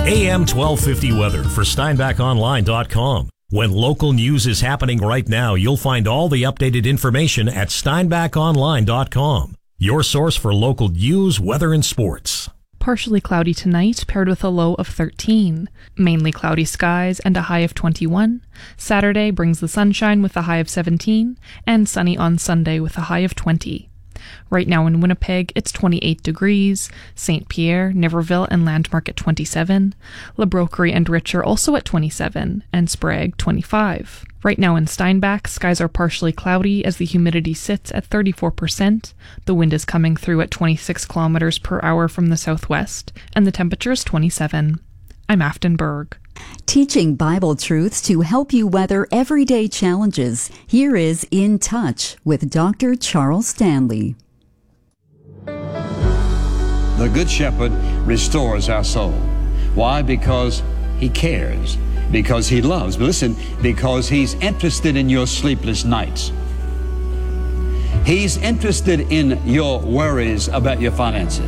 AM 1250 weather for SteinbachOnline.com. When local news is happening right now, you'll find all the updated information at SteinbachOnline.com. Your source for local news, weather, and sports. Partly cloudy tonight, paired with a low of 13. Mainly cloudy skies and a high of 21. Saturday brings the sunshine with a high of 17, and sunny on Sunday with a high of 20. Right now in Winnipeg, it's 28 degrees. St. Pierre, Niverville, and Landmark at 27. La Broquerie and Richer also at 27, and Sprague 25. Right now in Steinbach, skies are partially cloudy as the humidity sits at 34%. The wind is coming through at 26 kilometers per hour from the southwest, and the temperature is 27. I'm Afton Berg. Teaching Bible truths to help you weather everyday challenges. Here is In Touch with Dr. Charles Stanley. The Good Shepherd restores our soul. Why? Because he cares. Because he loves. But listen, because he's interested in your sleepless nights. He's interested in your worries about your finances.